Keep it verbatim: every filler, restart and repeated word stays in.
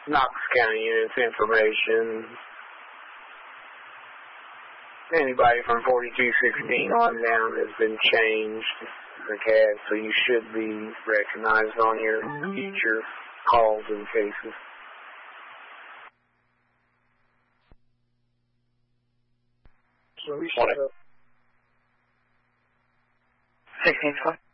Knox County units information. Anybody from forty-two sixteen on down has been changed for C A D, so you should be recognized on your future calls and cases. So we should have sixteen